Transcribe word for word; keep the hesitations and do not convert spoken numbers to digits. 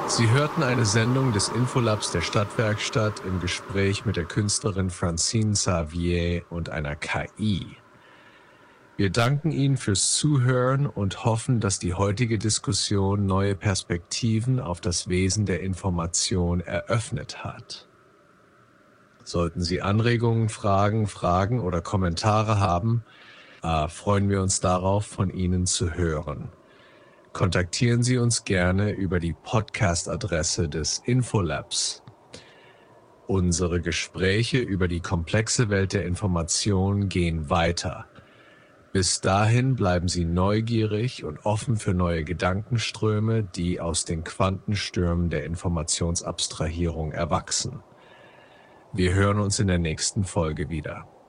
Sie hörten eine Sendung des Infolabs der Stadtwerkstatt im Gespräch mit der Künstlerin Francine Xavier und einer K I. Wir danken Ihnen fürs Zuhören und hoffen, dass die heutige Diskussion neue Perspektiven auf das Wesen der Information eröffnet hat. Sollten Sie Anregungen, Fragen, Fragen oder Kommentare haben, äh, freuen wir uns darauf, von Ihnen zu hören. Kontaktieren Sie uns gerne über die Podcast-Adresse des Infolabs. Unsere Gespräche über die komplexe Welt der Information gehen weiter. Bis dahin bleiben Sie neugierig und offen für neue Gedankenströme, die aus den Quantenstürmen der Informationsabstrahierung erwachsen. Wir hören uns in der nächsten Folge wieder.